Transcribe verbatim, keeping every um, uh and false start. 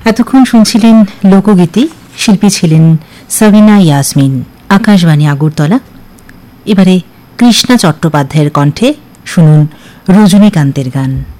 এতক্ষণ শুনছিলেন লোকগীতি, শিল্পী ছিলেন সাবিনা ইয়াসমিন। আকাশবাণী আগরতলা। এবারে কৃষ্ণা চট্টোপাধ্যায়ের কণ্ঠে শুনুন রজনীকান্তের গান।